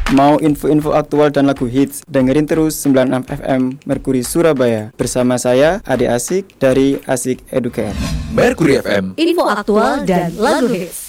Mau info-info aktual dan lagu hits? Dengerin terus 96 FM Merkuri Surabaya. Bersama saya, Ade Asik dari Asik Educare. Merkuri FM. Info aktual dan lagu hits.